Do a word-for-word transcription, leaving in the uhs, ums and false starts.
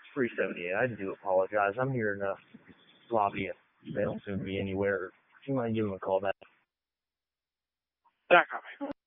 three seventy-eight. I do apologize. I'm here in the lobby. They don't seem to be anywhere. You might give them a call back. That copy.